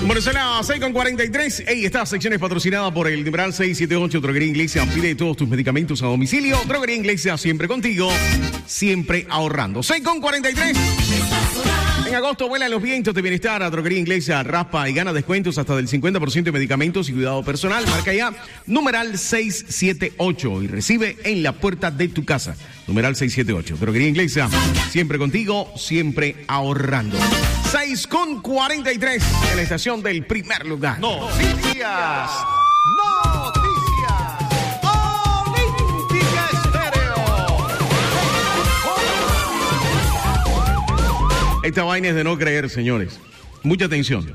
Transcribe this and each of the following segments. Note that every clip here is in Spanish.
Bueno, son las 6:43. Esta sección es patrocinada por el numeral 678 Droguería Iglesia. Pide todos tus medicamentos a domicilio. Droguería Iglesia, siempre contigo, siempre ahorrando. 6:43. En agosto vuelan los vientos de bienestar a Droguería Iglesia. Raspa y gana descuentos hasta del 50% de medicamentos y cuidado personal. Marca ya numeral 678 y recibe en la puerta de tu casa. Numeral 678. Droguería Iglesia, siempre contigo, siempre ahorrando. 6:43 en la estación del primer lugar. Noticias. Olímpica Estéreo. Esta vaina es de no creer, señores. Mucha atención.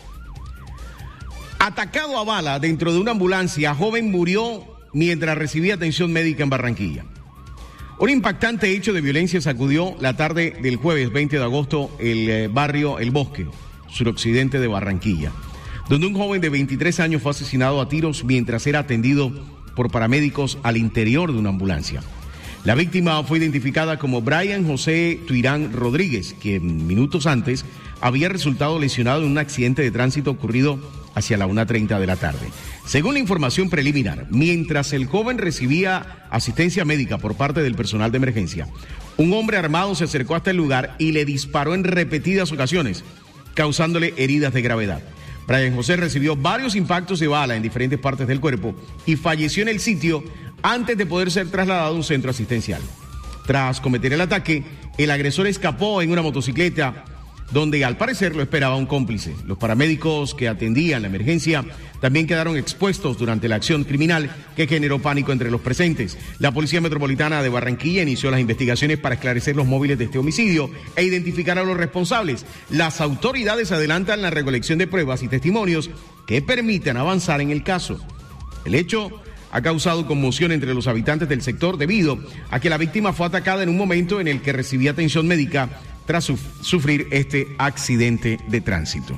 Atacado a bala dentro de una ambulancia, joven murió mientras recibía atención médica en Barranquilla. Un impactante hecho de violencia sacudió la tarde del jueves 20 de agosto el barrio El Bosque, suroccidente de Barranquilla, donde un joven de 23 años fue asesinado a tiros mientras era atendido por paramédicos al interior de una ambulancia. La víctima fue identificada como Brian José Tuirán Rodríguez, quien minutos antes había resultado lesionado en un accidente de tránsito ocurrido hacia la 1:30 de la tarde. Según la información preliminar, mientras el joven recibía asistencia médica por parte del personal de emergencia, un hombre armado se acercó hasta el lugar y le disparó en repetidas ocasiones, causándole heridas de gravedad. Brian José recibió varios impactos de bala en diferentes partes del cuerpo y falleció en el sitio antes de poder ser trasladado a un centro asistencial. Tras cometer el ataque, el agresor escapó en una motocicleta donde al parecer lo esperaba un cómplice. Los paramédicos que atendían la emergencia también quedaron expuestos durante la acción criminal que generó pánico entre los presentes. La Policía Metropolitana de Barranquilla inició las investigaciones para esclarecer los móviles de este homicidio e identificar a los responsables. Las autoridades adelantan la recolección de pruebas y testimonios que permitan avanzar en el caso. El hecho ha causado conmoción entre los habitantes del sector debido a que la víctima fue atacada en un momento en el que recibía atención médica tras sufrir este accidente de tránsito.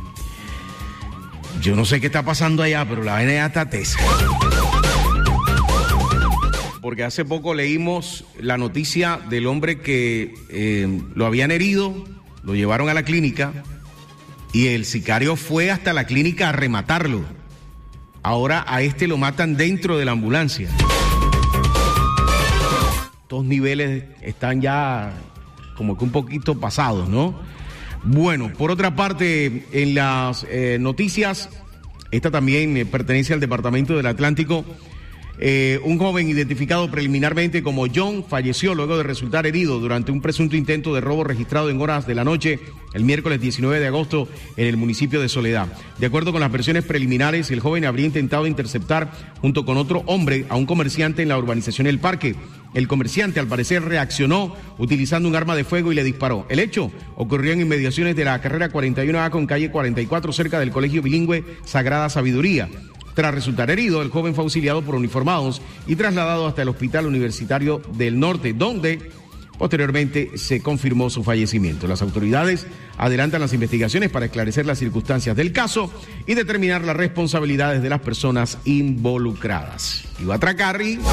Yo no sé qué está pasando allá, pero la vaina ya está tesa. Porque hace poco leímos la noticia del hombre que lo habían herido, lo llevaron a la clínica y el sicario fue hasta la clínica a rematarlo. Ahora a este lo matan dentro de la ambulancia. Estos niveles están ya como que un poquito pasados, ¿no? Bueno, por otra parte, en las noticias, esta también pertenece al Departamento del Atlántico. Un joven identificado preliminarmente como John falleció luego de resultar herido durante un presunto intento de robo registrado en horas de la noche el miércoles 19 de agosto en el municipio de Soledad. De acuerdo con las versiones preliminares, el joven habría intentado interceptar junto con otro hombre a un comerciante en la urbanización El Parque. El comerciante al parecer reaccionó utilizando un arma de fuego y le disparó. El hecho ocurrió en inmediaciones de la carrera 41A con calle 44 cerca del colegio bilingüe Sagrada Sabiduría. Tras resultar herido, el joven fue auxiliado por uniformados y trasladado hasta el Hospital Universitario del Norte, donde posteriormente se confirmó su fallecimiento. Las autoridades adelantan las investigaciones para esclarecer las circunstancias del caso y determinar las responsabilidades de las personas involucradas. Iba a atracar y...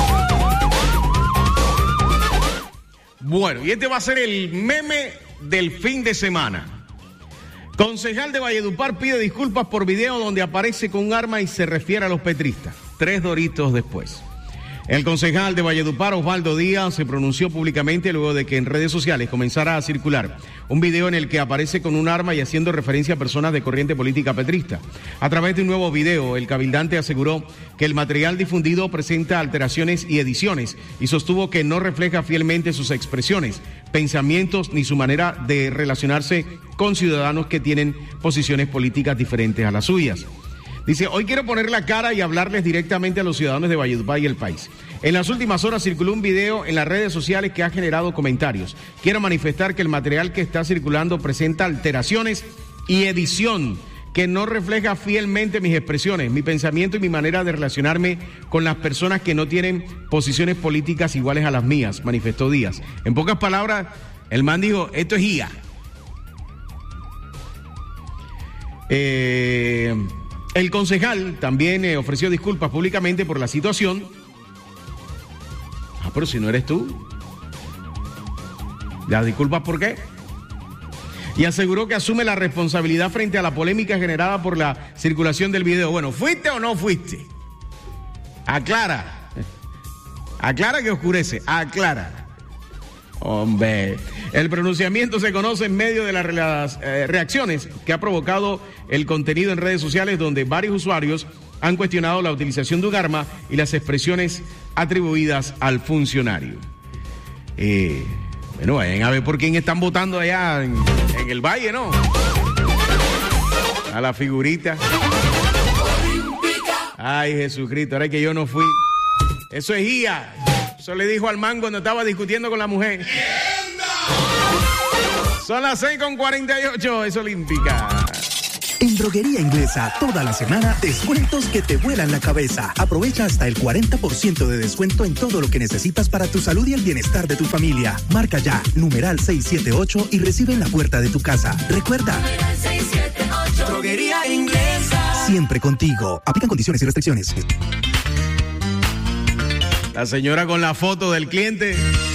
Bueno, y este va a ser el meme del fin de semana. Concejal de Valledupar pide disculpas por video donde aparece con un arma y se refiere a los petristas. 3 doritos después. El concejal de Valledupar, Osvaldo Díaz, se pronunció públicamente luego de que en redes sociales comenzara a circular un video en el que aparece con un arma y haciendo referencia a personas de corriente política petrista. A través de un nuevo video, el cabildante aseguró que el material difundido presenta alteraciones y ediciones y sostuvo que no refleja fielmente sus expresiones, pensamientos ni su manera de relacionarse con ciudadanos que tienen posiciones políticas diferentes a las suyas. Dice, hoy quiero poner la cara y hablarles directamente a los ciudadanos de Valledupar y el país. En las últimas horas circuló un video en las redes sociales que ha generado comentarios. Quiero manifestar que el material que está circulando presenta alteraciones y edición que no refleja fielmente mis expresiones, mi pensamiento y mi manera de relacionarme con las personas que no tienen posiciones políticas iguales a las mías, manifestó Díaz. En pocas palabras, el man dijo, esto es IA. El concejal también ofreció disculpas públicamente por la situación. Pero si no eres tú. ¿Las disculpas por qué? y aseguró que asume la responsabilidad frente a la polémica generada por la circulación del video. Bueno, ¿fuiste o no fuiste? Aclara. Aclara que oscurece. Aclara. Hombre, el pronunciamiento se conoce en medio de las reacciones que ha provocado el contenido en redes sociales, donde varios usuarios han cuestionado la utilización de un arma y las expresiones atribuidas al funcionario. Bueno, vayan a ver por quién están votando allá en el Valle, ¿no? A la figurita. Ay, Jesucristo, ahora es que yo no fui. Eso es guía. Eso le dijo al man cuando estaba discutiendo con la mujer. Son las 6:48, es olímpica. En Droguería Inglesa, toda la semana, descuentos que te vuelan la cabeza. Aprovecha hasta el 40% de descuento en todo lo que necesitas para tu salud y el bienestar de tu familia. Marca ya, numeral 678 y recibe en la puerta de tu casa. Recuerda, 678. Droguería Inglesa. Siempre contigo. Aplican condiciones y restricciones. La señora con la foto del cliente,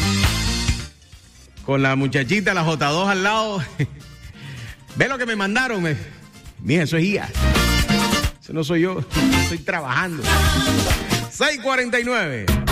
con la muchachita, la J2 al lado. Ve lo que me mandaron. Mira, eso es IA. Eso no soy yo. Estoy trabajando. 6:49.